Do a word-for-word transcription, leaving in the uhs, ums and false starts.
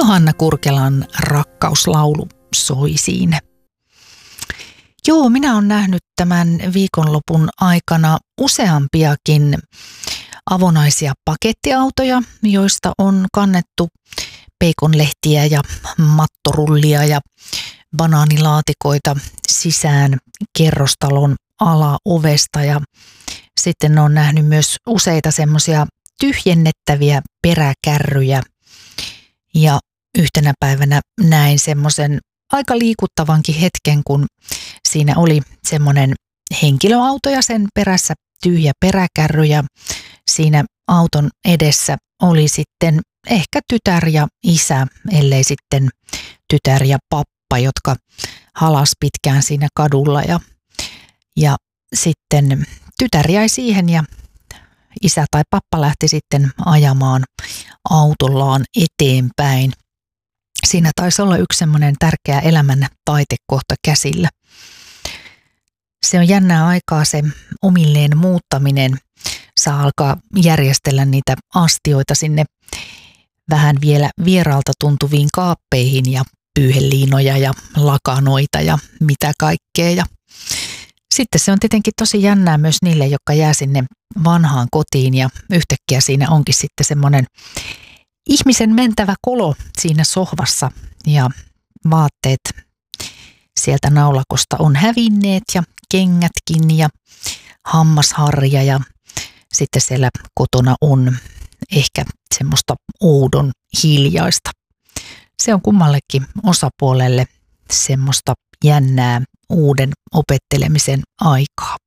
Johanna Kurkelan rakkauslaulu soi siinä. Joo, minä olen nähnyt tämän viikonlopun aikana useampiakin avonaisia pakettiautoja, joista on kannettu peikonlehtiä ja mattorullia ja banaanilaatikoita sisään kerrostalon alaovesta. Ja sitten olen nähnyt myös useita semmoisia tyhjennettäviä peräkärryjä. Ja yhtenä päivänä näin semmoisen aika liikuttavankin hetken, kun siinä oli semmoinen henkilöauto ja sen perässä tyhjä peräkärry ja siinä auton edessä oli sitten ehkä tytär ja isä, ellei sitten tytär ja pappa, jotka halas pitkään siinä kadulla ja, ja sitten tytär jäi siihen ja isä tai pappa lähti sitten ajamaan autollaan eteenpäin. Siinä taisi olla yksi semmoinen tärkeä elämän taitekohta käsillä. Se on jännää aikaa se omilleen muuttaminen. Saa alkaa järjestellä niitä astioita sinne vähän vielä vieraalta tuntuviin kaappeihin ja pyyheliinoja ja lakanoita ja mitä kaikkea. Ja sitten se on tietenkin tosi jännää myös niille, jotka jää sinne vanhaan kotiin ja yhtäkkiä siinä onkin sitten semmoinen ihmisen mentävä kolo siinä sohvassa ja vaatteet sieltä naulakosta on hävinneet ja kengätkin ja hammasharja ja sitten siellä kotona on ehkä semmoista oudon hiljaista. Se on kummallekin osapuolelle semmoista jännää uuden opettelemisen aikaa.